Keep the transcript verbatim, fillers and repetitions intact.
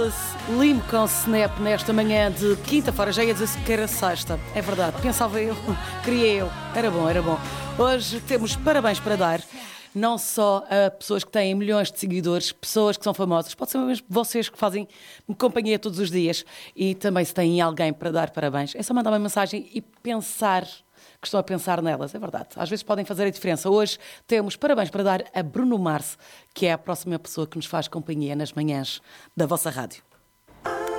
Limpo com Snap nesta manhã de quinta-feira, já ia dizer que era sexta, é verdade, pensava eu, queria eu, era bom, era bom. Hoje temos parabéns para dar, não só a pessoas que têm milhões de seguidores, pessoas que são famosas, pode ser mesmo vocês que fazem companhia todos os dias, e também se têm alguém para dar parabéns, é só mandar uma mensagem e pensar que estão a pensar nelas, é verdade. Às vezes podem fazer a diferença. Hoje temos parabéns para dar a Bruno Mars, que é a próxima pessoa que nos faz companhia nas manhãs da vossa rádio.